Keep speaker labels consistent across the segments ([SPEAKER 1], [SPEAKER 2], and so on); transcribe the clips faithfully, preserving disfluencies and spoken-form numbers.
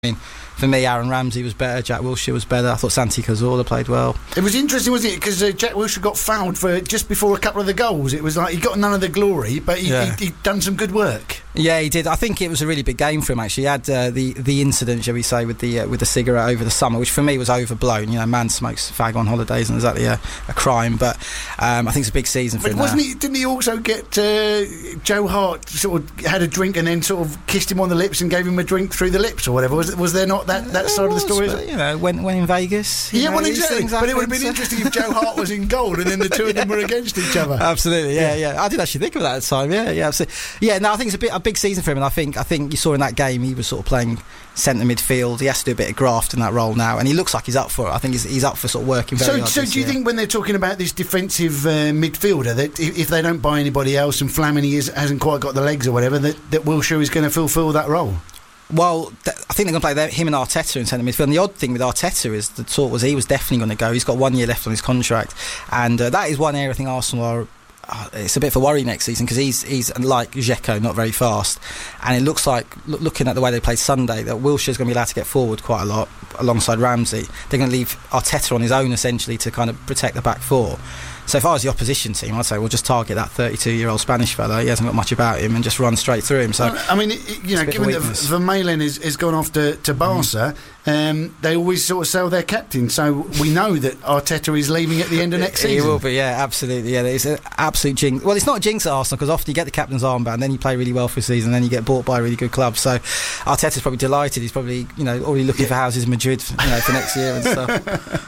[SPEAKER 1] I mean, for me, Aaron Ramsey was better, Jack Wilshere was better. I thought Santi Cazorla played well.
[SPEAKER 2] It was interesting, wasn't it? Because uh, Jack Wilshere got fouled for just before a couple of the goals. It was like he got none of the glory, but he,
[SPEAKER 1] yeah.
[SPEAKER 2] he, he'd done some good work.
[SPEAKER 1] Yeah, he did. I think it was a really big game for him. Actually, he had uh, the the incident, shall we say, with the uh, with the cigarette over the summer, which for me was overblown. You know, man smokes fag on holidays, and exactly a, a crime. But um, I think it's a big season for
[SPEAKER 2] but
[SPEAKER 1] him.
[SPEAKER 2] Wasn't
[SPEAKER 1] now.
[SPEAKER 2] he? Didn't he also get uh, Joe Hart sort of had a drink and then sort of kissed him on the lips and gave him a drink through the lips or whatever? Was was there not that, that side
[SPEAKER 1] was,
[SPEAKER 2] of the story?
[SPEAKER 1] But, you know, when when in Vegas.
[SPEAKER 2] Yeah,
[SPEAKER 1] know,
[SPEAKER 2] well, exactly. But it would have been
[SPEAKER 1] so.
[SPEAKER 2] interesting if Joe Hart was in goal and then the two of them were against each other.
[SPEAKER 1] Absolutely, yeah, yeah. I did actually think of that at the time. Yeah, yeah, absolutely. Yeah, no, I think it's a bit a big season for him, and I think. I think you saw in that game he was sort of playing centre midfield. He has to do a bit of graft in that role now, and he looks like he's up for it. I think he's, he's up for sort of working very
[SPEAKER 2] so,
[SPEAKER 1] hard.
[SPEAKER 2] So,
[SPEAKER 1] this
[SPEAKER 2] do you
[SPEAKER 1] year.
[SPEAKER 2] think when they're talking about this defensive uh, midfielder that if they don't buy anybody else and Flamini is, hasn't quite got the legs or whatever, that, that Wilshere is going to fulfil that role?
[SPEAKER 1] Well, th- I think they're going to play their, him and Arteta in centre midfield. And the odd thing with Arteta is the talk was he was definitely going to go. He's got one year left on his contract, and uh, that is one area I think Arsenal are. Uh, it's a bit of a worry next season because he's he's like Dzeko, not very fast, and it looks like look, looking at the way they played Sunday that Wilshere's going to be allowed to get forward quite a lot alongside Ramsey. They're going to leave Arteta on his own essentially to kind of protect the back four. So if I was the opposition team, I'd say we'll just target that thirty-two-year-old Spanish fella. He hasn't got much about him, and just run straight through him. So
[SPEAKER 2] well, I mean, it, you know, given that Vermaelen has, has gone off to, to Barca, mm. um, they always sort of sell their captain. So we know that Arteta is leaving at the end of next season.
[SPEAKER 1] He will be, yeah, absolutely. Yeah, it's an absolute jinx. Well, it's not a jinx at Arsenal because often you get the captain's armband, then you play really well for a season, then you get bought by a really good club. So Arteta's probably delighted. He's probably, you know, already looking yeah. for houses in Madrid, you know, for next year and stuff.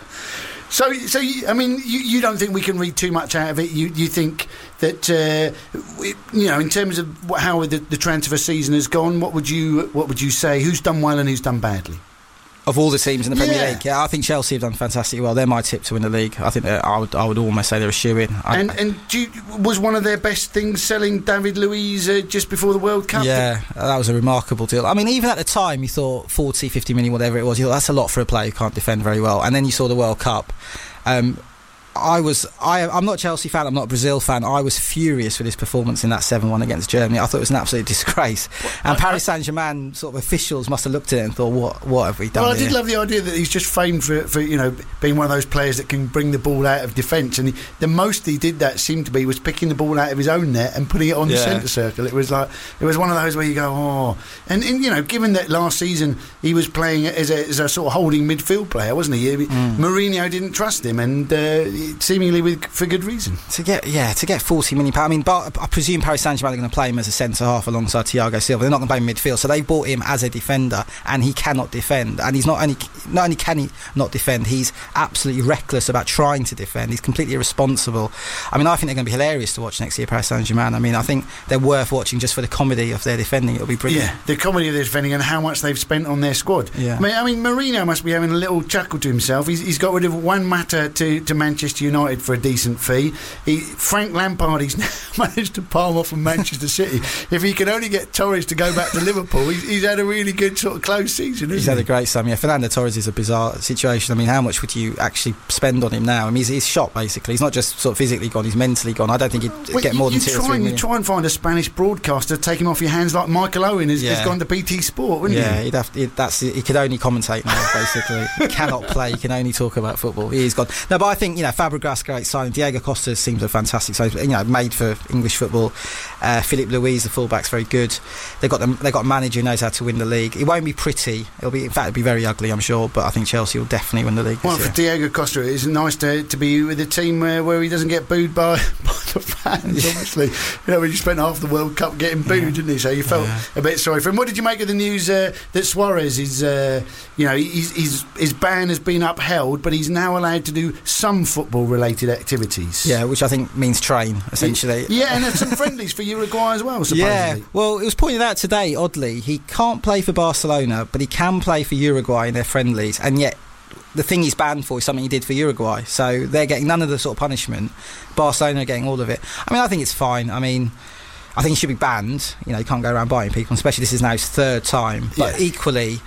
[SPEAKER 2] So, so you, I mean, you, you don't think we can read too much out of it? You, you think that, uh, it, you know, in terms of how the, the transfer season has gone, what would you, what would you say? Who's done well and who's done badly?
[SPEAKER 1] Of all the teams in the Premier
[SPEAKER 2] yeah.
[SPEAKER 1] League, yeah, I think Chelsea have done fantastically well. They're my tip to win the league. I think I would, I would almost say they're a shoo-in.
[SPEAKER 2] And, and do you, was one of their best things selling David Luiz uh, just before the World Cup?
[SPEAKER 1] Yeah, that was a remarkable deal. I mean, even at the time, you thought forty, fifty million, whatever it was, you thought that's a lot for a player who can't defend very well. And then you saw the World Cup. Um, I was I, I'm not a Chelsea fan, I'm not a Brazil fan. I was furious with his performance in that seven one against Germany. I thought it was an absolute disgrace. Well, and I, Paris Saint-Germain sort of officials must have looked at it and thought, what what have we done?
[SPEAKER 2] Well, I
[SPEAKER 1] here?
[SPEAKER 2] did love the idea that he's just famed for, for you know being one of those players that can bring the ball out of defence, and he, the most he did that seemed to be was picking the ball out of his own net and putting it on yeah. the centre circle. It was like it was one of those where you go, oh, and, and you know, given that last season he was playing as a, as a sort of holding midfield player, wasn't he? Mm. Mourinho didn't trust him, and uh, seemingly with for good reason.
[SPEAKER 1] To get yeah, to get forty million pounds. I mean, but I presume Paris Saint-Germain are going to play him as a centre half alongside Thiago Silva. They're not going to play him midfield, so they bought him as a defender, and he cannot defend. And he's not only not only can he not defend, he's absolutely reckless about trying to defend. He's completely irresponsible. I mean, I think they're going to be hilarious to watch next year, Paris Saint-Germain. I mean, I think they're worth watching just for the comedy of their defending. It'll be brilliant.
[SPEAKER 2] Yeah, the comedy of their defending and how much they've spent on their squad.
[SPEAKER 1] Yeah.
[SPEAKER 2] I mean, I mean, Mourinho must be having a little chuckle to himself. He's, he's got rid of Juan Mata to, to Manchester United for a decent fee. He, Frank Lampard, he's now managed to palm off from Manchester City. If he can only get Torres to go back to Liverpool, he's, he's had a really good sort of close season, hasn't
[SPEAKER 1] he's
[SPEAKER 2] he?
[SPEAKER 1] had a great summer. Yeah, Fernando Torres is a bizarre situation. I mean, how much would you actually spend on him now? I mean, he's, he's shot basically. He's not just sort of physically gone, he's mentally gone. I don't think he'd
[SPEAKER 2] well,
[SPEAKER 1] get
[SPEAKER 2] you,
[SPEAKER 1] more than
[SPEAKER 2] you
[SPEAKER 1] two
[SPEAKER 2] try
[SPEAKER 1] or three
[SPEAKER 2] and,
[SPEAKER 1] million.
[SPEAKER 2] You try and find a Spanish broadcaster to take him off your hands like Michael Owen has,
[SPEAKER 1] yeah.
[SPEAKER 2] has gone to B T Sport, wouldn't
[SPEAKER 1] yeah,
[SPEAKER 2] he?
[SPEAKER 1] he'd have to, he'd, that's he could only commentate now, basically. He cannot play, he can only talk about football. He's gone. No, but I think, you know, Fabregas, great signing. Diego Costa seems a fantastic signing, you know, made for English football. Uh, Philippe Luiz, the fullback's very good. They've got them, they've got a manager who knows how to win the league. It won't be pretty. It'll be, in fact, it'll be very ugly, I'm sure. But I think Chelsea will definitely win the league.
[SPEAKER 2] Well,
[SPEAKER 1] this
[SPEAKER 2] for
[SPEAKER 1] year.
[SPEAKER 2] Diego Costa, it's nice to to be with a team uh, where he doesn't get booed by, by the fans. Obviously, you know, when you spent half the World Cup getting booed, yeah. didn't he? So you felt yeah. a bit sorry for him. What did you make of the news uh, that Suarez is, uh, you know, he's, he's, his ban has been upheld, but he's now allowed to do some football-related activities?
[SPEAKER 1] Yeah, which I think means train, essentially.
[SPEAKER 2] Yeah, and some friendlies for Uruguay as well, supposedly.
[SPEAKER 1] Yeah, well, it was pointed out today, oddly, he can't play for Barcelona, but he can play for Uruguay in their friendlies, and yet the thing he's banned for is something he did for Uruguay, so they're getting none of the sort of punishment. Barcelona are getting all of it. I mean, I think it's fine. I mean, I think he should be banned. You know, you can't go around biting people, especially this is now his third time. But
[SPEAKER 2] yeah.
[SPEAKER 1] equally,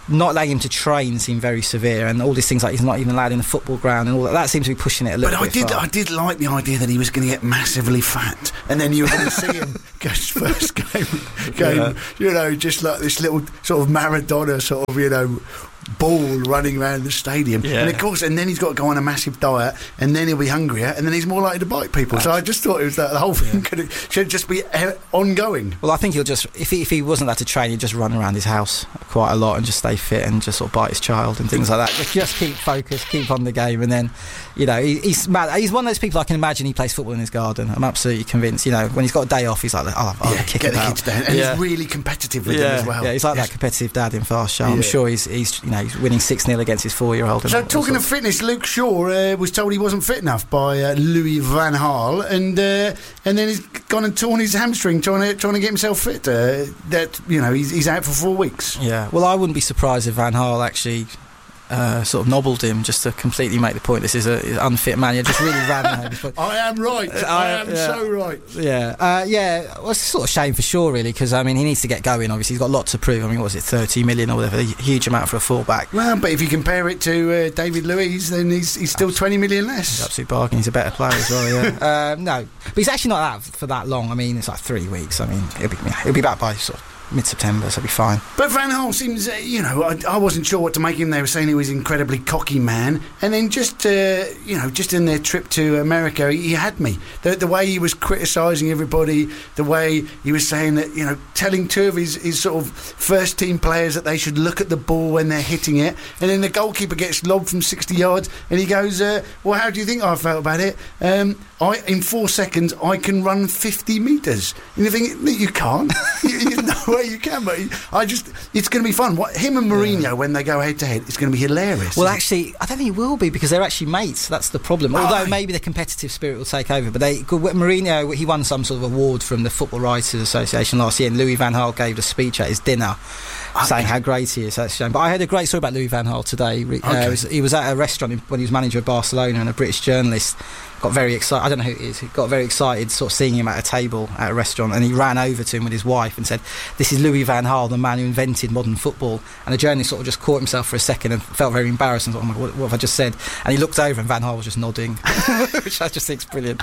[SPEAKER 1] not allowing him to train seemed very severe, and all these things like he's not even allowed in the football ground and all that. That seems to be pushing it a little
[SPEAKER 2] but
[SPEAKER 1] bit.
[SPEAKER 2] But I did,
[SPEAKER 1] far.
[SPEAKER 2] I did like the idea that he was going to get massively fat, and then you were going to see him go his first game, game yeah. you know, just like this little sort of Maradona sort of, you know, ball running around the stadium, yeah. and of course, and then he's got to go on a massive diet, and then he'll be hungrier, and then he's more likely to bite people. So I just thought it was that the whole thing yeah. could, should just be uh, ongoing.
[SPEAKER 1] Well, I think he'll just if he if he wasn't allowed to train, he'd just run around his house quite a lot and just stay fit and just sort of bite his child and things like that. Just, just keep focused, keep on the game, and then, you know, he, he's mad. He's one of those people I can imagine he plays football in his garden. I'm absolutely convinced. You know, when he's got a day off, he's like, oh, I'll, I'll
[SPEAKER 2] yeah,
[SPEAKER 1] kick
[SPEAKER 2] get
[SPEAKER 1] it
[SPEAKER 2] the
[SPEAKER 1] out.
[SPEAKER 2] kids down, and
[SPEAKER 1] yeah.
[SPEAKER 2] he's really competitive with
[SPEAKER 1] yeah.
[SPEAKER 2] them as well.
[SPEAKER 1] Yeah, he's like
[SPEAKER 2] yes.
[SPEAKER 1] that competitive dad in Fast Show. I'm
[SPEAKER 2] yeah.
[SPEAKER 1] sure he's he's you know he's winning six nil against his four-year-old.
[SPEAKER 2] So talking of fitness, Luke Shaw uh, was told he wasn't fit enough by uh, Louis van Gaal, and uh, and then he's gone and torn his hamstring trying to trying to get himself fit. Uh, that you know he's, he's out for four weeks.
[SPEAKER 1] Yeah, well, I wouldn't be surprised if Van Gaal actually uh, sort of nobbled him just to completely make the point this is an unfit man. He just really ran home.
[SPEAKER 2] I am right. I, I am yeah. so right.
[SPEAKER 1] Yeah, uh, yeah. Well, it's sort of a shame for Shaw, really, because I mean he needs to get going. Obviously, he's got a lot to prove. I mean, what was it, thirty million or whatever? A huge amount for a fullback.
[SPEAKER 2] Well, but if you compare it to uh, David Luiz, then he's he's still twenty million less.
[SPEAKER 1] He's absolute bargain. He's a better player as well. Yeah. uh, no, but he's actually not out for that long. I mean, it's like three weeks. I mean, he'll be yeah, he'll be back by sort of mid-September, so he'll be fine.
[SPEAKER 2] But Van Gaal seems, uh, you know, I, I wasn't sure what to make him. They were saying he was an incredibly cocky man, and then just, uh, you know, just in their trip to America, he, he had me. The, the way he was criticising everybody, the way he was saying that, you know, telling two of his, his sort of first-team players that they should look at the ball when they're hitting it, and then the goalkeeper gets lobbed from sixty yards, and he goes, uh, well, how do you think I felt about it? Um, I, in four seconds, I can run fifty metres. And you think, you can't. There's no way you can, but I just, it's going to be fun. What, him and Mourinho, yeah. when they go head to head, it's going to be hilarious.
[SPEAKER 1] Well, actually, I don't think it will be because they're actually mates. That's the problem. Although oh, maybe the competitive spirit will take over. But they, Mourinho, he won some sort of award from the Football Writers Association last year, and Louis van Gaal gave a speech at his dinner okay. saying how great he is. That's a shame. But I heard a great story about Louis van Gaal today. Uh, okay. it was, he was at a restaurant when he was manager of Barcelona, and a British journalist got very excited. I don't know who it is. He got very excited, sort of seeing him at a table at a restaurant, and he ran over to him with his wife and said, "This is Louis van Gaal, the man who invented modern football." And the journalist sort of just caught himself for a second and felt very embarrassed and thought, "Oh my God, what, what have I just said?" And he looked over, and Van Gaal was just nodding, which I just think is brilliant.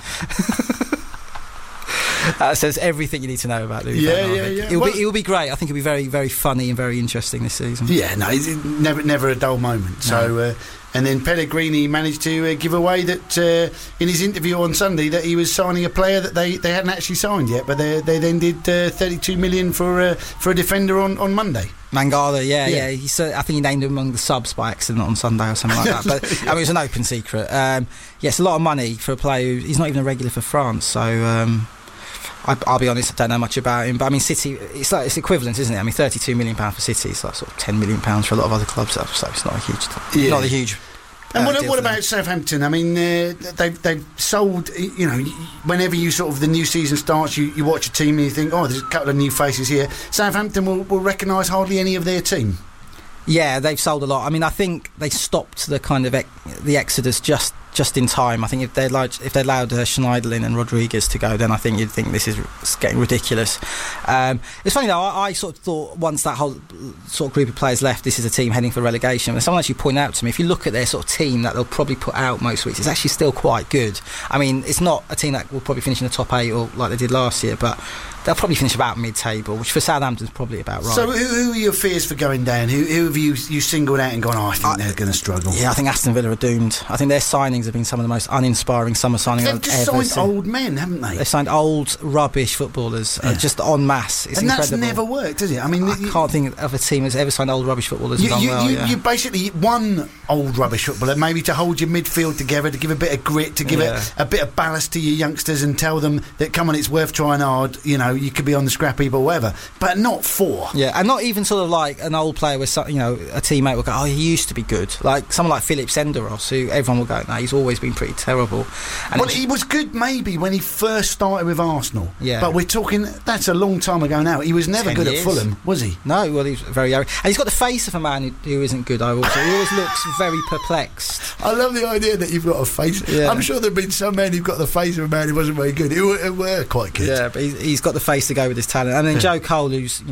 [SPEAKER 1] That says everything you need to know about Louis
[SPEAKER 2] yeah,
[SPEAKER 1] van Gaal.
[SPEAKER 2] Yeah, yeah,
[SPEAKER 1] It'll
[SPEAKER 2] well,
[SPEAKER 1] be, it'll be great. I think it'll be very, very funny and very interesting this season.
[SPEAKER 2] Yeah, no, it's never, never a dull moment. No. So. Uh, And then Pellegrini managed to uh, give away that uh, in his interview on Sunday that he was signing a player that they, they hadn't actually signed yet, but they they then did uh, thirty-two million for uh, for a defender on, on Monday.
[SPEAKER 1] Mangala, yeah, yeah. yeah. He said, I think he named him among the subs by accident on Sunday or something like that. But I mean, it was an open secret. Um, yeah, it's a lot of money for a player who he's not even a regular for France. So um, I, I'll be honest, I don't know much about him. But I mean, City, it's like it's equivalent, isn't it? I mean, thirty-two million pounds for City, it's like sort of ten million pounds for a lot of other clubs. So it's not a huge, yeah. not a huge.
[SPEAKER 2] And uh, what, what about Southampton? I mean, uh, they've they've sold. You know, whenever you sort of the new season starts, you, you watch a team and you think, oh, there's a couple of new faces here. Southampton will, will recognise hardly any of their team.
[SPEAKER 1] Yeah, they've sold a lot. I mean, I think they stopped the kind of ex- the exodus just just in time. I think if they allowed if they allowed uh, Schneiderlin and Rodriguez to go, then I think you'd think this is getting ridiculous. Um, it's funny though. I, I sort of thought once that whole sort of group of players left, this is a team heading for relegation. And someone actually pointed out to me, if you look at their sort of team that they'll probably put out most weeks, it's actually still quite good. I mean, it's not a team that will probably finish in the top eight or like they did last year, but they'll probably finish about mid-table, which for Southampton's probably about right.
[SPEAKER 2] So who, who are your fears for going down? Who, who have you you singled out and gone, oh, I think I, they're going to struggle?
[SPEAKER 1] Yeah, I think Aston Villa are doomed. I think their signings have been some of the most uninspiring summer signings
[SPEAKER 2] They've
[SPEAKER 1] I've
[SPEAKER 2] just
[SPEAKER 1] ever
[SPEAKER 2] signed
[SPEAKER 1] seen.
[SPEAKER 2] old men, haven't they?
[SPEAKER 1] They've signed old, rubbish footballers, yeah. uh, just en masse. It's
[SPEAKER 2] and
[SPEAKER 1] incredible.
[SPEAKER 2] That's never worked, has it? I mean,
[SPEAKER 1] I
[SPEAKER 2] you,
[SPEAKER 1] can't think of a team that's ever signed old, rubbish footballers
[SPEAKER 2] you,
[SPEAKER 1] and done
[SPEAKER 2] you,
[SPEAKER 1] well.
[SPEAKER 2] You,
[SPEAKER 1] yeah.
[SPEAKER 2] you basically one old, rubbish footballer, maybe to hold your midfield together, to give a bit of grit, to give yeah. it a bit of ballast to your youngsters and tell them that, come on, it's worth trying hard, you know, you could be on the scrap heap or whatever. But not four.
[SPEAKER 1] Yeah, and not even sort of like an old player with, you know, a teammate will go, oh, he used to be good. Like someone like Philip Senderos, who everyone will go, no, he's always been pretty terrible. And
[SPEAKER 2] well, he was good maybe when he first started with Arsenal.
[SPEAKER 1] Yeah.
[SPEAKER 2] But we're talking, that's a long time ago now. He was never good years. At Fulham, was he?
[SPEAKER 1] No, well, he's very young. And he's got the face of a man who, who isn't good, I also. He always looks very perplexed.
[SPEAKER 2] I love the idea that you've got a face. Yeah. I'm sure there have been some men who've got the face of a man who wasn't very good, who were, who were quite good.
[SPEAKER 1] Yeah, but he's, he's got the face to go with his talent. And then yeah. Joe Cole, who's, you know,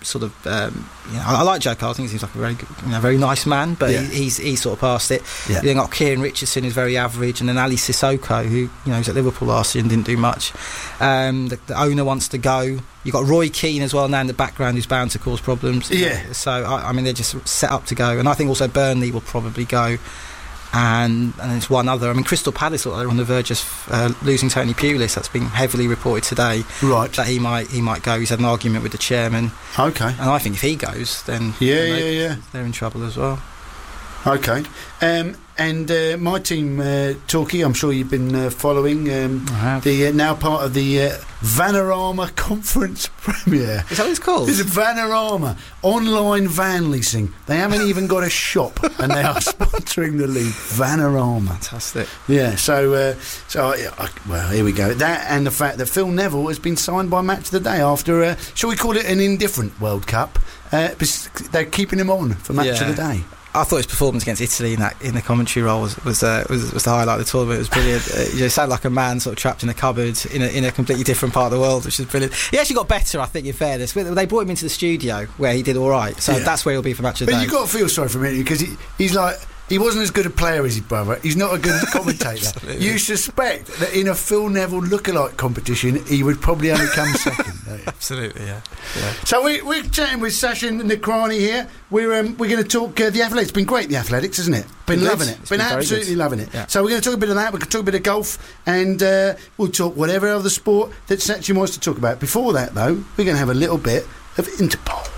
[SPEAKER 1] sort of. Um, you know, I, I like Joe Cole. I think he seems like a very, good, you know, very nice man. But
[SPEAKER 2] yeah.
[SPEAKER 1] he, he's he's sort of past it.
[SPEAKER 2] Yeah.
[SPEAKER 1] You then got Kieran Richardson, who's very average, and then Ali Sissoko, who you know was at Liverpool last year and didn't do much. Um, the, the owner wants to go. You've got Roy Keane as well now in the background, who's bound to cause problems.
[SPEAKER 2] Yeah.
[SPEAKER 1] So I, I mean, they're just set up to go, and I think also Burnley will probably go. And and there's one other. I mean, Crystal Palace are on the verge of uh, losing Tony Pulis. That's been heavily reported today.
[SPEAKER 2] Right.
[SPEAKER 1] That he might he might go. He's had an argument with the chairman.
[SPEAKER 2] Okay.
[SPEAKER 1] And I think if he goes, then
[SPEAKER 2] yeah,
[SPEAKER 1] then
[SPEAKER 2] yeah,
[SPEAKER 1] they,
[SPEAKER 2] yeah,
[SPEAKER 1] they're in trouble as well.
[SPEAKER 2] Okay. Um, and uh, my team, uh, Torquay, I'm sure you've been uh, following. Um,
[SPEAKER 1] I have.
[SPEAKER 2] The uh, now part of the uh, Vanarama Conference Premier.
[SPEAKER 1] Is that what it's called?
[SPEAKER 2] It's Vanarama online van leasing. They haven't even got a shop, and they are sponsoring the league. Vanarama.
[SPEAKER 1] Fantastic.
[SPEAKER 2] Yeah. So, uh, so I, I, well, here we go. That and the fact that Phil Neville has been signed by Match of the Day after, uh, shall we call it an indifferent World Cup? Uh, they're keeping him on for Match
[SPEAKER 1] yeah.
[SPEAKER 2] of the Day.
[SPEAKER 1] I thought his performance against Italy in that in the commentary role was was, uh, was was the highlight of the tournament. It was brilliant. uh, you know, sounded like a man sort of trapped in a cupboard in a in a completely different part of the world, which is brilliant. He actually got better, I think, in fairness. They brought him into the studio where he did all right, so yeah. that's where he'll be for Match of the
[SPEAKER 2] Day.
[SPEAKER 1] Day.
[SPEAKER 2] But you've got to feel sorry for him because he, he's like. He wasn't as good a player as his brother. He's not a good commentator. You suspect that in a Phil Neville lookalike competition, he would probably only come second.
[SPEAKER 1] Absolutely, yeah. yeah.
[SPEAKER 2] So we, we're chatting with Sachin Nakrani here. We're um, we're going to talk uh, the athletics. It's been great, the athletics, isn't it? Been
[SPEAKER 1] It
[SPEAKER 2] loving
[SPEAKER 1] is.
[SPEAKER 2] it.
[SPEAKER 1] It's
[SPEAKER 2] Been,
[SPEAKER 1] been very
[SPEAKER 2] absolutely
[SPEAKER 1] good.
[SPEAKER 2] loving it.
[SPEAKER 1] Yeah.
[SPEAKER 2] So we're going to talk a bit of that. We're going to talk a bit of golf, and uh, we'll talk whatever other sport that Sachin wants to talk about. Before that, though, we're going to have a little bit of Interpol.